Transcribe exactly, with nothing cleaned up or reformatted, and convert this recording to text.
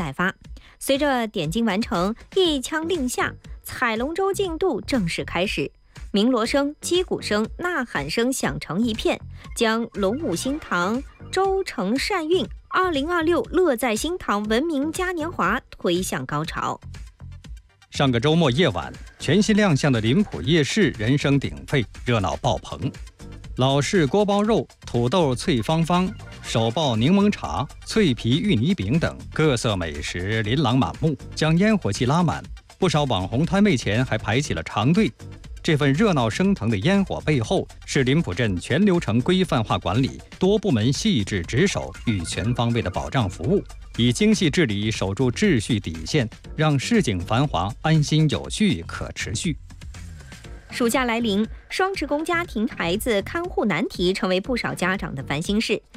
待发。随着点睛完成，一枪令下，彩龙舟竞渡正式开始。鸣锣声、击鼓声、呐喊声响成一片，将龙舞新塘、舟城善运、二零二六乐在新塘文明嘉年华推向高潮。 上个周末夜晚，全新亮相的临浦夜市人声鼎沸，热闹爆棚。老式锅包肉、土豆脆方方、手爆柠檬茶、脆皮芋泥饼等各色美食琳琅满目，将烟火气拉满。不少网红摊位前还排起了长队。这份热闹升腾的烟火背后，是临浦镇全流程规范化管理、多部门细致值守与全方位的保障服务，以精细治理守住秩序底线，让市井繁华安心有序可持续。 暑假来临，双职工家庭孩子看护难题成为不少家长的烦心事。